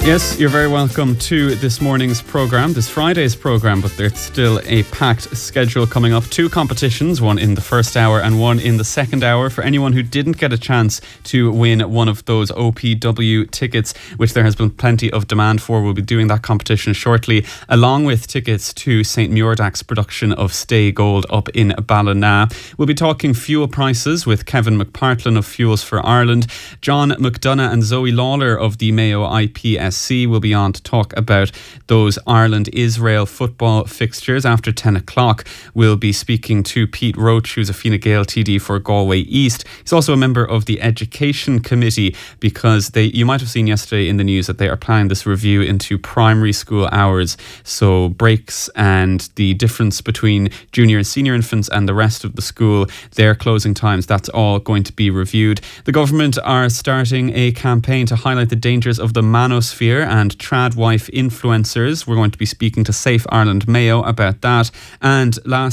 Yes, you're very welcome to this morning's programme, this Friday's programme, but there's still a packed schedule coming up. 2 competitions, one in the first hour and one in the second hour. For anyone who didn't get a chance to win one of those OPW tickets, which there has been plenty of demand for, we'll be doing that competition shortly, along with tickets to St Muirdach's production of Stay Gold up in Ballina. We'll be talking fuel prices with Kevin McPartlin of Fuels for Ireland. John McDonough and Zoe Lawler of the Mayo IPSC will be on to talk about those Ireland-Israel football fixtures. After 10 o'clock, we'll be speaking to Pete Roach, who's a Fine Gael TD for Galway East. He's also a member of the Education Committee, because you might have seen yesterday in the news that they are planning this review into primary school hours. So breaks and the difference between junior and senior infants and the rest of the school, their closing times, that's all going to be reviewed. The government are starting a campaign to highlight the dangers of the manosphere and trad wife influencers. We're going to be speaking to Safe Ireland Mayo about that. And last